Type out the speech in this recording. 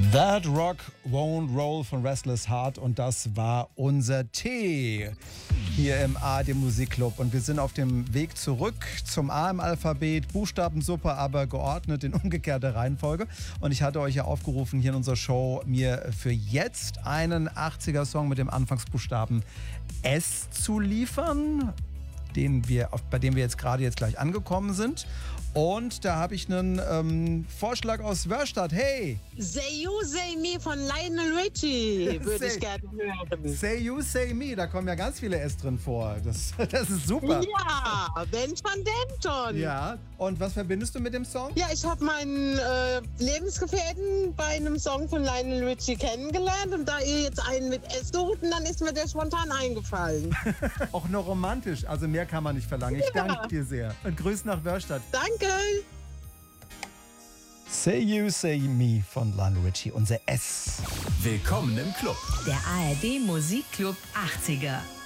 That Rock Won't Roll von Restless Heart, und das war unser Tee hier im ARD Musikclub. Und wir sind auf dem Weg zurück zum A im Alphabet, Buchstabensuppe, aber geordnet in umgekehrter Reihenfolge. Und ich hatte euch ja aufgerufen, hier in unserer Show mir für jetzt einen 80er-Song mit dem Anfangsbuchstaben S zu liefern, bei dem wir jetzt gleich angekommen sind. Und da habe ich einen Vorschlag aus Wörstadt. Hey! Say You, Say Me von Lionel Richie würde ich gerne hören. Say You, Say Me, da kommen ja ganz viele S drin vor. Das ist super. Ja, Ben van Denton. Ja, und was verbindest du mit dem Song? Ja, ich habe meinen Lebensgefährten bei einem Song von Lionel Richie kennengelernt, und da ihr jetzt einen mit S sucht, dann ist mir der spontan eingefallen. Auch noch romantisch, also mehr kann man nicht verlangen. Ich danke dir sehr. Und Grüß nach Wörstadt. Danke. Say You, Say Me von Lionel Richie, unser S. Willkommen im Club. Der ARD Musikclub 80er.